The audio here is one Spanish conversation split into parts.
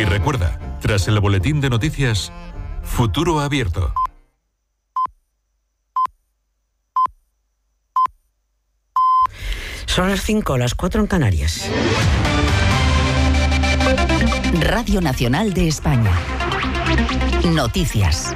recuerda, tras el boletín de noticias, Futuro Abierto. Son las 5, las 4 en Canarias. Radio Nacional de España. Noticias.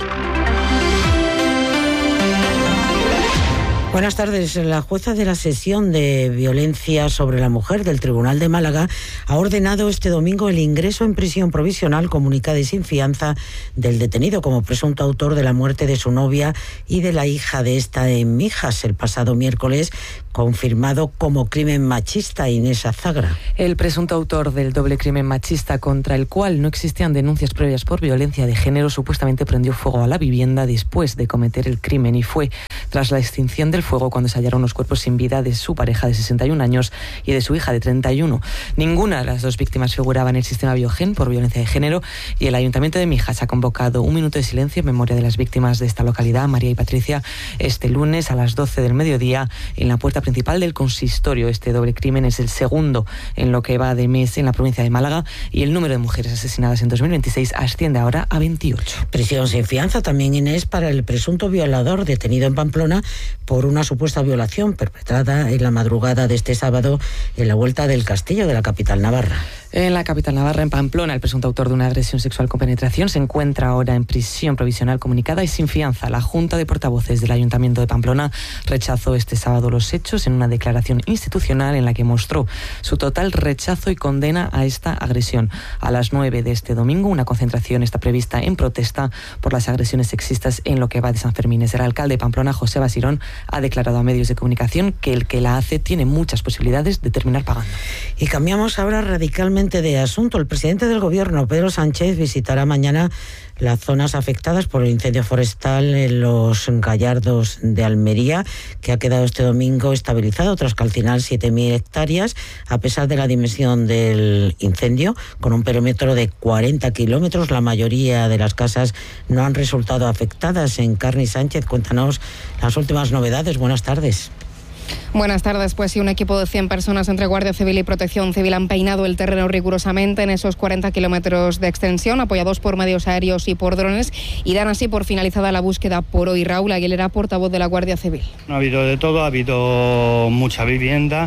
Buenas tardes. La jueza de la sesión de violencia sobre la mujer del Tribunal de Málaga ha ordenado este domingo el ingreso en prisión provisional comunicada y sin fianza del detenido como presunto autor de la muerte de su novia y de la hija de esta en Mijas el pasado miércoles, confirmado como crimen machista. Inés Azagra. El presunto autor del doble crimen machista, contra el cual no existían denuncias previas por violencia de género, supuestamente prendió fuego a la vivienda después de cometer el crimen, y fue tras la extinción del fuego cuando se hallaron los cuerpos sin vida de su pareja de 61 años y de su hija de 31. Ninguna de las dos víctimas figuraba en el sistema Biogen por violencia de género, y el Ayuntamiento de Mijas ha convocado un minuto de silencio en memoria de las víctimas de esta localidad, María y Patricia, este lunes a las 12 del mediodía en la puerta principal del consistorio. Este doble crimen es el segundo en lo que va de mes en la provincia de Málaga, y el número de mujeres asesinadas en 2026 asciende ahora a 28. Prisión sin fianza también, Inés, para el presunto violador detenido en Pamplona por una supuesta violación perpetrada en la madrugada de este sábado en la Vuelta del Castillo de la capital navarra. En la capital navarra, en Pamplona, el presunto autor de una agresión sexual con penetración se encuentra ahora en prisión provisional comunicada y sin fianza. La Junta de Portavoces del Ayuntamiento de Pamplona rechazó este sábado los hechos en una declaración institucional en la que mostró su total rechazo y condena a esta agresión. A las 9 de este domingo, una concentración está prevista en protesta por las agresiones sexistas en lo que va de San Fermín. El alcalde de Pamplona, José Basirón, ha declarado a medios de comunicación que el que la hace tiene muchas posibilidades de terminar pagando. Y cambiamos ahora radicalmente de asunto. El presidente del Gobierno, Pedro Sánchez, visitará mañana las zonas afectadas por el incendio forestal en los Gallardos de Almería, que ha quedado este domingo estabilizado tras calcinar 7.000 hectáreas, a pesar de la dimensión del incendio, con un perímetro de 40 kilómetros. La mayoría de las casas no han resultado afectadas. Encarni Sánchez, cuéntanos las últimas novedades. Buenas tardes. Buenas tardes. Pues sí, un equipo de 100 personas entre Guardia Civil y Protección Civil han peinado el terreno rigurosamente en esos 40 kilómetros de extensión, apoyados por medios aéreos y por drones, y dan así por finalizada la búsqueda por hoy. Raúl Aguilera, portavoz de la Guardia Civil. Ha habido de todo, ha habido mucha vivienda,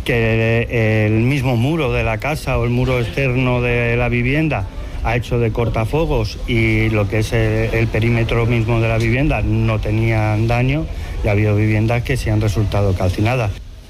que el mismo muro de la casa o el muro externo de la vivienda ha hecho de cortafuegos, y lo que es el perímetro mismo de la vivienda no tenían daño, y ha habido viviendas que sí han resultado calcinadas.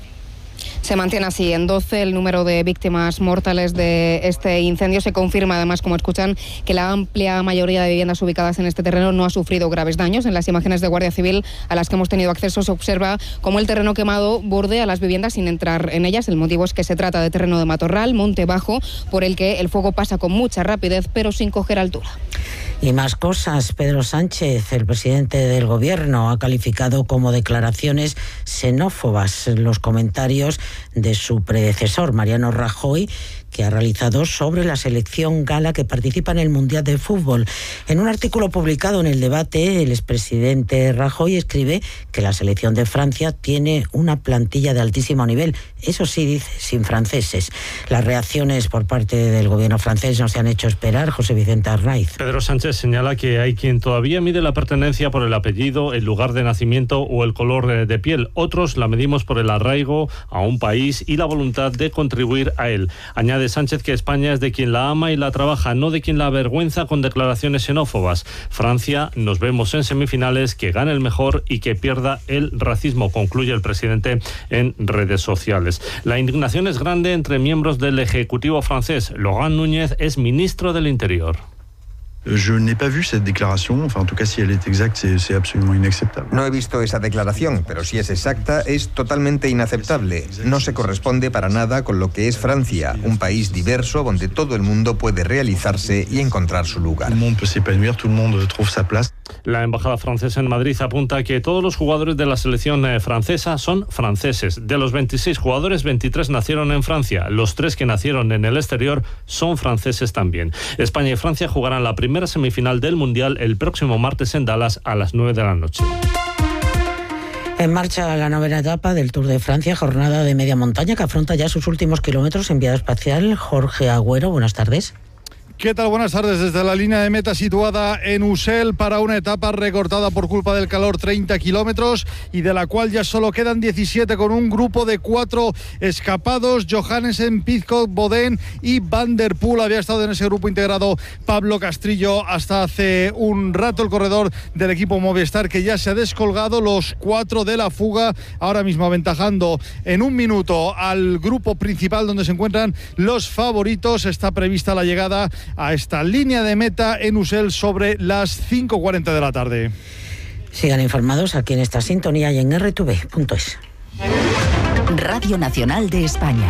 Se mantiene así en 12 el número de víctimas mortales de este incendio. Se confirma además, como escuchan, que la amplia mayoría de viviendas ubicadas en este terreno no ha sufrido graves daños. En las imágenes de Guardia Civil a las que hemos tenido acceso se observa cómo el terreno quemado bordea las viviendas sin entrar en ellas. El motivo es que se trata de terreno de matorral, monte bajo, por el que el fuego pasa con mucha rapidez pero sin coger altura. Y más cosas. Pedro Sánchez, el presidente del Gobierno, ha calificado como declaraciones xenófobas los comentarios de su predecesor, Mariano Rajoy, que ha realizado sobre la selección gala que participa en el Mundial de Fútbol. En un artículo publicado en El Debate, el expresidente Rajoy escribe que la selección de Francia tiene una plantilla de altísimo nivel. Eso sí, dice, sin franceses. Las reacciones por parte del gobierno francés no se han hecho esperar. José Vicente Arraiz. Pedro Sánchez señala que hay quien todavía mide la pertenencia por el apellido, el lugar de nacimiento o el color de piel. Otros la medimos por el arraigo a un país y la voluntad de contribuir a él. Añade Sánchez que España es de quien la ama y la trabaja, no de quien la avergüenza con declaraciones xenófobas. Francia, nos vemos en semifinales, que gane el mejor y que pierda el racismo, concluye el presidente en redes sociales. La indignación es grande entre miembros del Ejecutivo francés. Laurent Núñez es ministro del Interior. Je n'ai pas vu cette déclaration, enfin en tout cas si elle est exacte, c'est absolument inacceptable. No he visto esa declaración, pero si es exacta, es totalmente inaceptable. No se corresponde para nada con lo que es Francia, un país diverso donde todo el mundo puede realizarse y encontrar su lugar. Tout le monde peut s'épanouir, tout le monde trouve sa place. La embajada francesa en Madrid apunta que todos los jugadores de la selección francesa son franceses. De los 26 jugadores, 23 nacieron en Francia. Los 3 que nacieron en el exterior son franceses también. España y Francia jugarán la primera semifinal del Mundial el próximo martes en Dallas a las 9 de la noche. En marcha la novena etapa del Tour de Francia, jornada de media montaña que afronta ya sus últimos kilómetros en vía espacial. Jorge Agüero, buenas tardes. ¿Qué tal? Buenas tardes. Desde la línea de meta situada en Usel para una etapa recortada por culpa del calor, 30 kilómetros, y de la cual ya solo quedan 17 con un grupo de 4 escapados. Johannesen, Pidcock, Bodén y Van der Poel. Había estado en ese grupo integrado Pablo Castrillo hasta hace un rato, el corredor del equipo Movistar, que ya se ha descolgado. Los 4 de la fuga, ahora mismo aventajando en un minuto al grupo principal donde se encuentran los favoritos. Está prevista la llegada a esta línea de meta en Usel sobre las 5:40 de la tarde. Sigan informados aquí en esta sintonía y en rtv.es. Radio Nacional de España.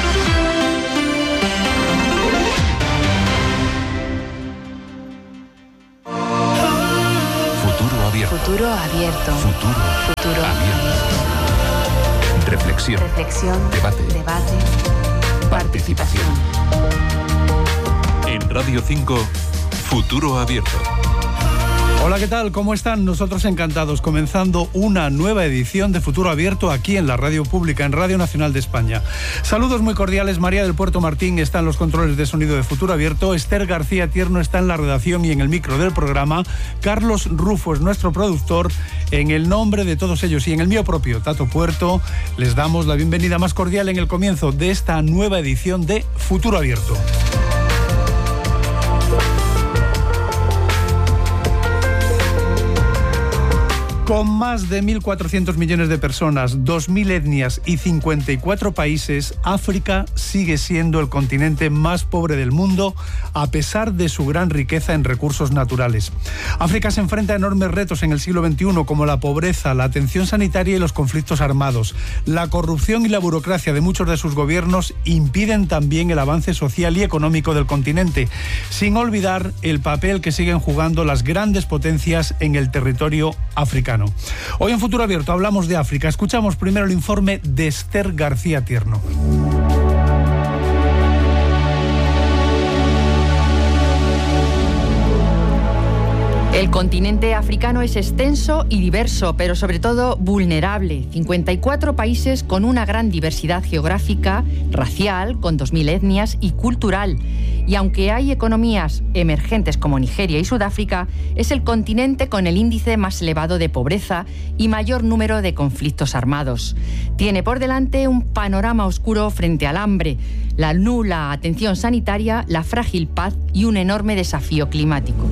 Futuro abierto. Futuro abierto. Futuro abierto. Reflexión. Debate. Participación. En Radio 5, Futuro Abierto. Hola, ¿qué tal? ¿Cómo están? Nosotros encantados, comenzando una nueva edición de Futuro Abierto aquí en la radio pública, en Radio Nacional de España. Saludos muy cordiales. María del Puerto Martín está en los controles de sonido de Futuro Abierto. Esther García Tierno está en la redacción y en el micro del programa. Carlos Rufo es nuestro productor. En el nombre de todos ellos y en el mío propio, Tato Puerto, les damos la bienvenida más cordial en el comienzo de esta nueva edición de Futuro Abierto. Con más de 1.400 millones de personas, 2.000 etnias y 54 países, África sigue siendo el continente más pobre del mundo, a pesar de su gran riqueza en recursos naturales. África se enfrenta a enormes retos en el siglo XXI, como la pobreza, la atención sanitaria y los conflictos armados. La corrupción y la burocracia de muchos de sus gobiernos impiden también el avance social y económico del continente, sin olvidar el papel que siguen jugando las grandes potencias en el territorio africano. Hoy en Futuro Abierto hablamos de África. Escuchamos primero el informe de Esther García Tierno. El continente africano es extenso y diverso, pero sobre todo vulnerable. 54 países con una gran diversidad geográfica, racial, con 2.000 etnias y cultural. Y aunque hay economías emergentes como Nigeria y Sudáfrica, es el continente con el índice más elevado de pobreza y mayor número de conflictos armados. Tiene por delante un panorama oscuro frente al hambre, la nula atención sanitaria, la frágil paz y un enorme desafío climático.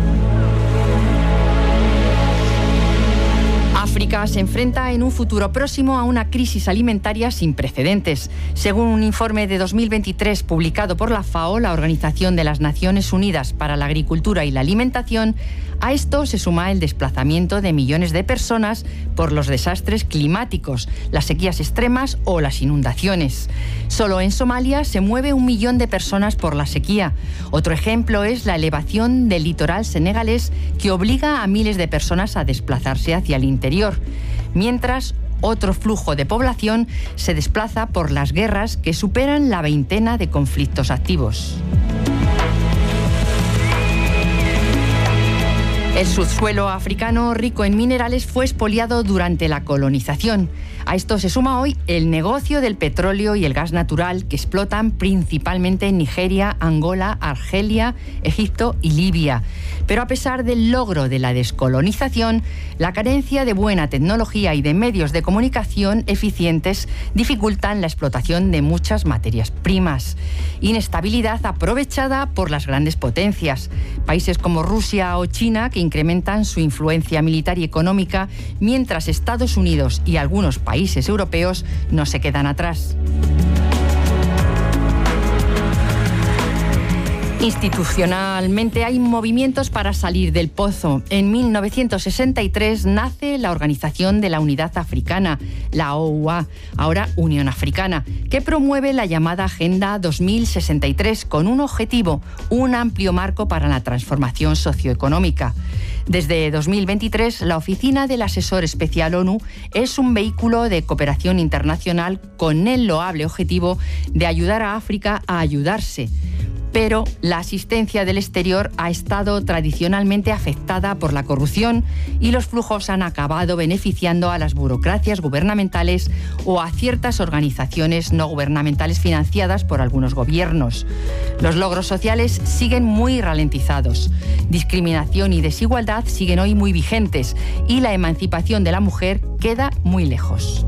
África se enfrenta en un futuro próximo a una crisis alimentaria sin precedentes. Según un informe de 2023 publicado por la FAO, la Organización de las Naciones Unidas para la Agricultura y la Alimentación, a esto se suma el desplazamiento de millones de personas por los desastres climáticos, las sequías extremas o las inundaciones. Solo en Somalia se mueve 1 millón de personas por la sequía. Otro ejemplo es la elevación del litoral senegalés, que obliga a miles de personas a desplazarse hacia el interior. Mientras, otro flujo de población se desplaza por las guerras, que superan la 20 de conflictos activos. El subsuelo africano, rico en minerales, fue expoliado durante la colonización. A esto se suma hoy el negocio del petróleo y el gas natural, que explotan principalmente en Nigeria, Angola, Argelia, Egipto y Libia. Pero a pesar del logro de la descolonización, la carencia de buena tecnología y de medios de comunicación eficientes dificultan la explotación de muchas materias primas. Inestabilidad aprovechada por las grandes potencias. Países como Rusia o China, que incrementan su influencia militar y económica, mientras Estados Unidos y algunos países europeos no se quedan atrás. Institucionalmente hay movimientos para salir del pozo. En 1963 nace la Organización de la Unidad Africana, la OUA, ahora Unión Africana, que promueve la llamada Agenda 2063 con un objetivo, un amplio marco para la transformación socioeconómica. Desde 2023, la Oficina del Asesor Especial ONU es un vehículo de cooperación internacional con el loable objetivo de ayudar a África a ayudarse. pero la asistencia del exterior ha estado tradicionalmente afectada por la corrupción y los flujos han acabado beneficiando a las burocracias gubernamentales o a ciertas organizaciones no gubernamentales financiadas por algunos gobiernos. Los logros sociales siguen muy ralentizados. Discriminación y desigualdad siguen hoy muy vigentes y la emancipación de la mujer queda muy lejos.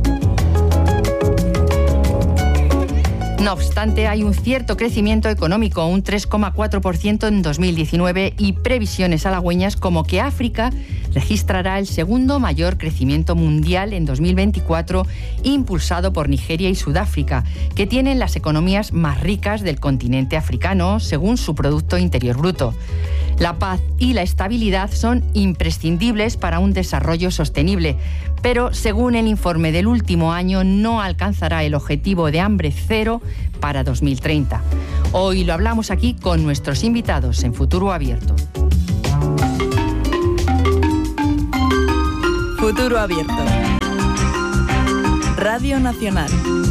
No obstante, hay un cierto crecimiento económico, un 3,4% en 2019 y previsiones halagüeñas como que África registrará el segundo mayor crecimiento mundial en 2024, impulsado por Nigeria y Sudáfrica, que tienen las economías más ricas del continente africano, según su Producto Interior Bruto. La paz y la estabilidad son imprescindibles para un desarrollo sostenible, pero según el informe del último año no alcanzará el objetivo de hambre cero para 2030. Hoy lo hablamos aquí con nuestros invitados en Futuro Abierto. Futuro Abierto. Radio Nacional.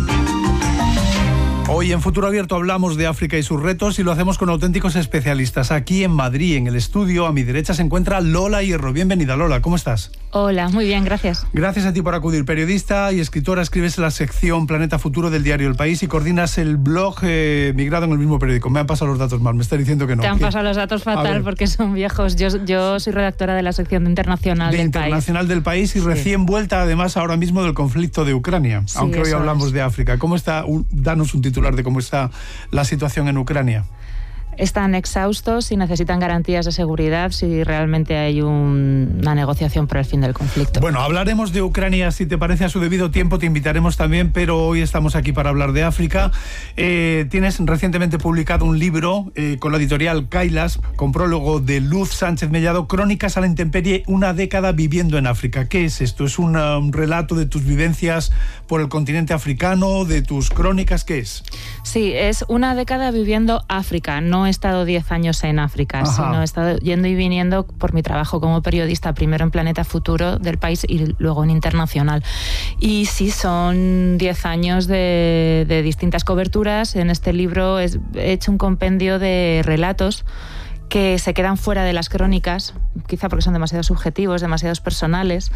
Hoy en Futuro Abierto hablamos de África y sus retos y lo hacemos con auténticos especialistas. Aquí en Madrid, en el estudio, a mi derecha se encuentra Lola Hierro. Bienvenida, Lola, ¿cómo estás? Hola, muy bien, gracias. Gracias a ti por acudir. Periodista y escritora, escribes en la sección Planeta Futuro del diario El País y coordinas el blog Migrado en el mismo periódico. Me han pasado los datos mal, me está diciendo que no. Te han pasado los datos fatal porque son viejos. Yo soy redactora de la sección Internacional del País. Internacional del País y recién vuelta además ahora mismo del conflicto de Ucrania, sí, aunque hoy hablamos de África. ¿Cómo está? Danos un titular de cómo está la situación en Ucrania. Están exhaustos y necesitan garantías de seguridad si realmente hay una negociación por el fin del conflicto. Bueno, hablaremos de Ucrania, si te parece, a su debido tiempo, te invitaremos también, pero hoy estamos aquí para hablar de África. Tienes recientemente publicado un libro con la editorial Kailas, con prólogo de Luz Sánchez Mellado, Crónicas a la intemperie, una década viviendo en África. ¿Qué es esto? ¿Es un relato de tus vivencias por el continente africano, de tus crónicas? ¿Qué es? Sí, es una década viviendo África. No he estado 10 años en África, sino he estado yendo y viniendo por mi trabajo como periodista, primero en Planeta Futuro del País y luego en Internacional. Y sí, son 10 años de distintas coberturas. En este libro he hecho un compendio de relatos que se quedan fuera de las crónicas, quizá porque son demasiado subjetivos, demasiado personales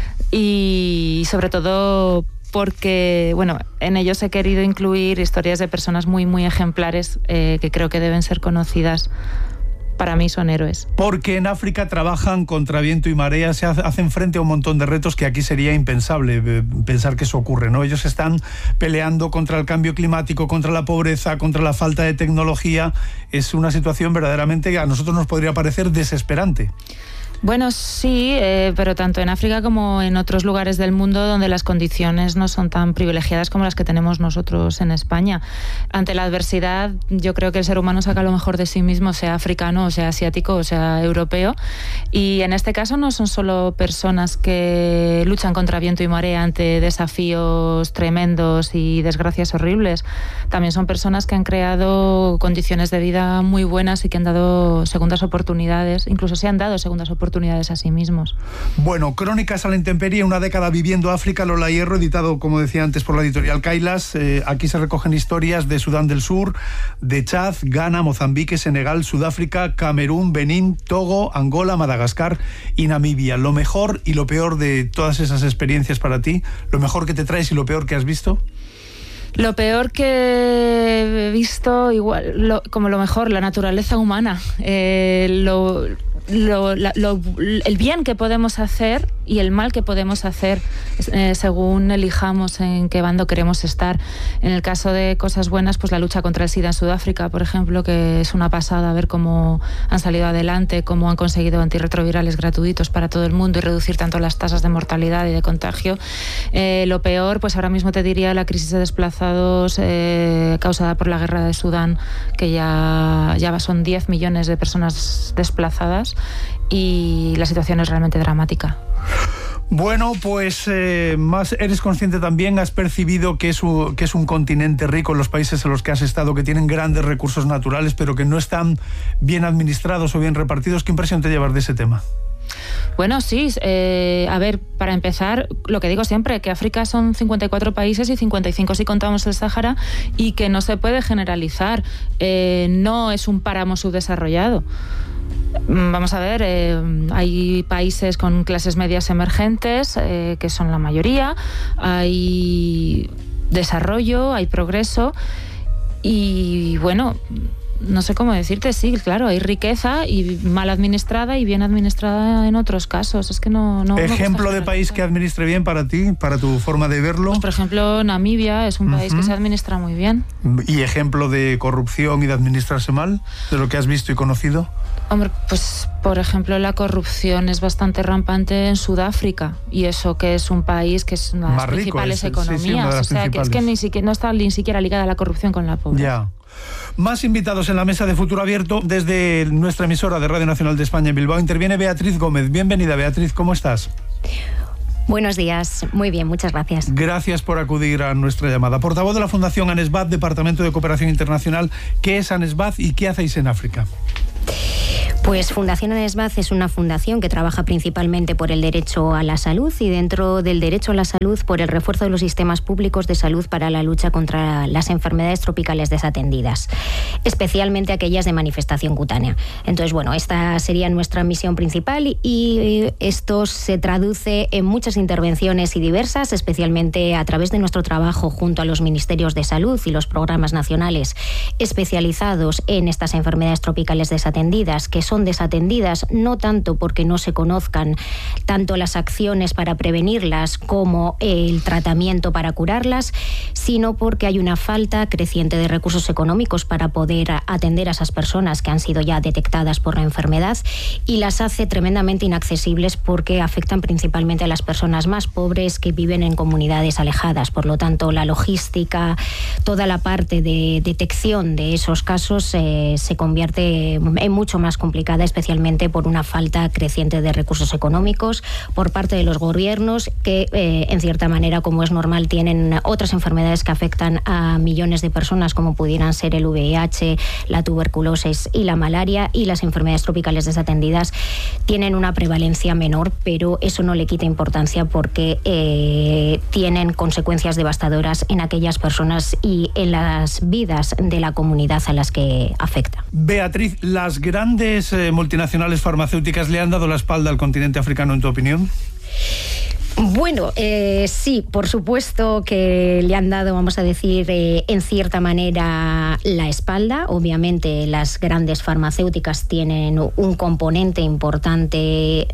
y sobre todo porque, bueno, en ellos he querido incluir historias de personas muy, muy ejemplares que creo que deben ser conocidas. Para mí son héroes. Porque en África trabajan contra viento y marea, se hacen frente a un montón de retos que aquí sería impensable pensar que eso ocurre, ¿no? Ellos están peleando contra el cambio climático, contra la pobreza, contra la falta de tecnología. Es una situación verdaderamente que a nosotros nos podría parecer desesperante. Bueno, sí, pero tanto en África como en otros lugares del mundo donde las condiciones no son tan privilegiadas como las que tenemos nosotros en España. Ante la adversidad, yo creo que el ser humano saca lo mejor de sí mismo, sea africano, o sea asiático, o sea europeo. Y en este caso no son solo personas que luchan contra viento y marea ante desafíos tremendos y desgracias horribles. También son personas que han creado condiciones de vida muy buenas y que han dado segundas oportunidades, incluso se han dado segundas oportunidades a sí mismos. Bueno, Crónicas a la intemperie, una década viviendo África, Lola Hierro, editado, como decía antes, por la editorial Kailas. Aquí se recogen historias de Sudán del Sur, de Chad, Ghana, Mozambique, Senegal, Sudáfrica, Camerún, Benín, Togo, Angola, Madagascar y Namibia. Lo mejor y lo peor de todas esas experiencias para ti, lo mejor que te traes y lo peor que has visto. Lo peor que he visto, igual, como lo mejor, la naturaleza humana, el bien que podemos hacer y el mal que podemos hacer según elijamos en qué bando queremos estar. En el caso de cosas buenas, pues la lucha contra el SIDA en Sudáfrica, por ejemplo, que es una pasada ver cómo han salido adelante, cómo han conseguido antirretrovirales gratuitos para todo el mundo y reducir tanto las tasas de mortalidad y de contagio. Lo peor, pues ahora mismo te diría la crisis de desplazados causada por la guerra de Sudán, que ya son 10 millones de personas desplazadas y la situación es realmente dramática. Bueno, pues más eres consciente también, has percibido que es un continente rico, los países en los que has estado, que tienen grandes recursos naturales, pero que no están bien administrados o bien repartidos. ¿Qué impresión te llevas de ese tema? Bueno, sí. A ver, para empezar, lo que digo siempre, que África son 54 países y 55 si contamos el Sáhara, y que no se puede generalizar. No es un páramo subdesarrollado. Vamos a ver, hay países con clases medias emergentes, que son la mayoría, hay desarrollo, hay progreso y bueno, no sé cómo decirte, sí, claro, hay riqueza y mal administrada y bien administrada en otros casos. Es que no ¿Ejemplo de país que administre bien para ti, para tu forma de verlo? Pues, por ejemplo, Namibia es un país que se administra muy bien. ¿Y ejemplo de corrupción y de administrarse mal, de lo que has visto y conocido? Hombre, pues por ejemplo la corrupción es bastante rampante en Sudáfrica, y eso que es un país que es una de las principales economías, o sea, que es que no está ni siquiera ligada la corrupción con la pobreza. Ya. Más invitados en la mesa de Futuro Abierto desde nuestra emisora de Radio Nacional de España en Bilbao. Interviene Beatriz Gómez. Bienvenida, Beatriz, ¿cómo estás? Buenos días, muy bien, muchas gracias. Gracias por acudir a nuestra llamada. Portavoz de la Fundación ANESBAT, Departamento de Cooperación Internacional. ¿Qué es ANESBAT y qué hacéis en África? Pues Fundación ANESBAT es una fundación que trabaja principalmente por el derecho a la salud, y dentro del derecho a la salud por el refuerzo de los sistemas públicos de salud para la lucha contra las enfermedades tropicales desatendidas, especialmente aquellas de manifestación cutánea. Entonces, bueno, esta sería nuestra misión principal, y esto se traduce en muchas intervenciones y diversas, especialmente a través de nuestro trabajo junto a los ministerios de salud y los programas nacionales especializados en estas enfermedades tropicales desatendidas, que son desatendidas no tanto porque no se conozcan tanto las acciones para prevenirlas como el tratamiento para curarlas, sino porque hay una falta creciente de recursos económicos para poder atender a esas personas que han sido ya detectadas por la enfermedad, y las hace tremendamente inaccesibles porque afectan principalmente a las personas más pobres que viven en comunidades alejadas. Por lo tanto, la logística, toda la parte de detección de esos casos se convierte en mucho más complicada, especialmente por una falta creciente de recursos económicos por parte de los gobiernos que, en cierta manera, como es normal, tienen otras enfermedades que afectan a millones de personas, como pudieran ser el VIH, la tuberculosis y la malaria, y las enfermedades tropicales desatendidas tienen una prevalencia menor, pero eso no le quita importancia porque tienen consecuencias devastadoras en aquellas personas y en las vidas de la comunidad a las que afecta. Beatriz, ¿las grandes multinacionales farmacéuticas le han dado la espalda al continente africano, en tu opinión? Bueno, sí, por supuesto que le han dado, vamos a decir, en cierta manera la espalda. Obviamente las grandes farmacéuticas tienen un componente importante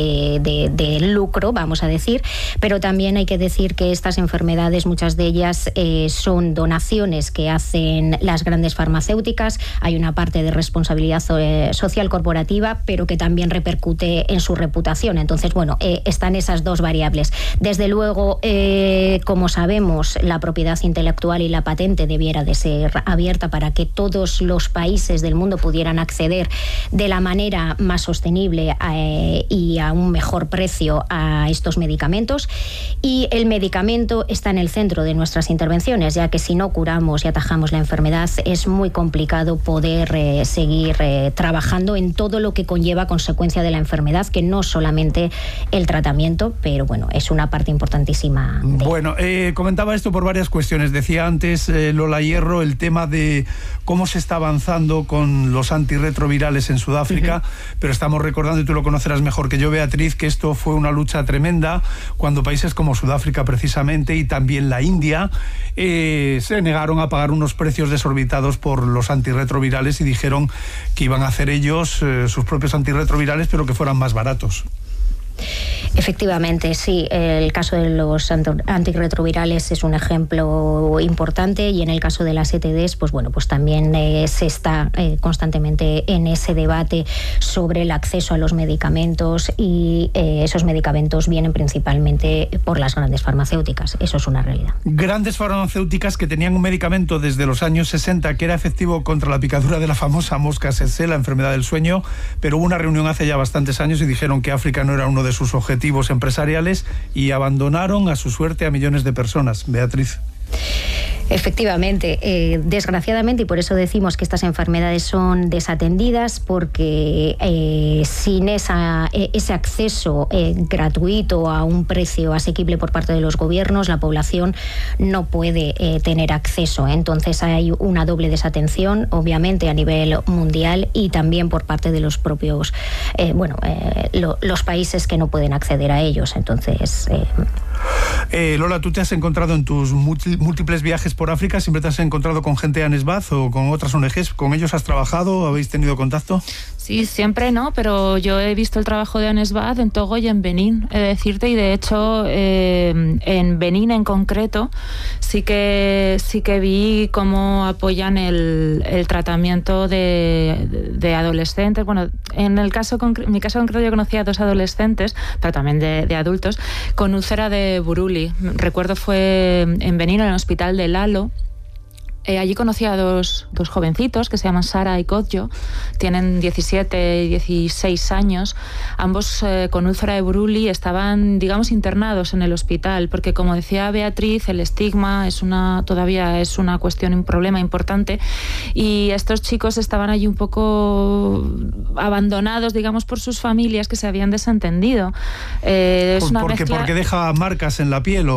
de lucro, vamos a decir, pero también hay que decir que estas enfermedades, muchas de ellas son donaciones que hacen las grandes farmacéuticas. Hay una parte de responsabilidad social corporativa, pero que también repercute en su reputación. Entonces, bueno, están esas dos variables. Desde luego, como sabemos, la propiedad intelectual y la patente debiera de ser abierta para que todos los países del mundo pudieran acceder de la manera más sostenible y a un mejor precio a estos medicamentos. Y el medicamento está en el centro de nuestras intervenciones, ya que si no curamos y atajamos la enfermedad, es muy complicado poder seguir trabajando en todo lo que conlleva consecuencia de la enfermedad, que no solamente el tratamiento, pero bueno, es una parte importantísima. Bueno, comentaba esto por varias cuestiones. Decía antes Lola Hierro el tema de cómo se está avanzando con los antirretrovirales en Sudáfrica, pero estamos recordando, y tú lo conocerás mejor que yo, Beatriz, que esto fue una lucha tremenda cuando países como Sudáfrica precisamente, y también la India, se negaron a pagar unos precios desorbitados por los antirretrovirales y dijeron que iban a hacer ellos sus propios antirretrovirales, pero que fueran más baratos. Efectivamente, sí. El caso de los antirretrovirales es un ejemplo importante, y en el caso de las ETDs, pues bueno, pues también se está constantemente en ese debate sobre el acceso a los medicamentos, y esos medicamentos vienen principalmente por las grandes farmacéuticas. Eso es una realidad. Grandes farmacéuticas que tenían un medicamento desde los años 60 que era efectivo contra la picadura de la famosa mosca tsetse, la enfermedad del sueño, pero hubo una reunión hace ya bastantes años y dijeron que África no era uno de sus objetivos empresariales y abandonaron a su suerte a millones de personas. Beatriz. Efectivamente, desgraciadamente, y por eso decimos que estas enfermedades son desatendidas, porque sin ese acceso gratuito a un precio asequible por parte de los gobiernos, la población no puede tener acceso. Entonces hay una doble desatención, obviamente a nivel mundial, y también por parte de los propios los países que no pueden acceder a ellos. Entonces Lola, ¿tú te has encontrado en tus múltiples viajes por África, siempre te has encontrado con gente de ANSBAD o con otras ONGs? ¿Con ellos has trabajado? ¿Habéis tenido contacto? Sí, siempre no, pero yo he visto el trabajo de ANSBAD en Togo y en Benín, he de decirte, y de hecho en Benín en concreto sí que vi cómo apoyan el tratamiento de adolescentes. Bueno, en mi caso concreto yo conocí a 2 adolescentes, pero también de adultos, con úlcera de Buruli. Recuerdo fue en Benín, en el hospital de Lalo. Allí conocí a dos jovencitos que se llaman Sara y Kodjo, tienen 17 y 16 años, ambos con úlcera de Buruli, estaban, digamos, internados en el hospital, porque como decía Beatriz, el estigma todavía es una cuestión, un problema importante, y estos chicos estaban allí un poco abandonados, digamos, por sus familias que se habían desentendido. Es una mezcla... Porque deja marcas en la piel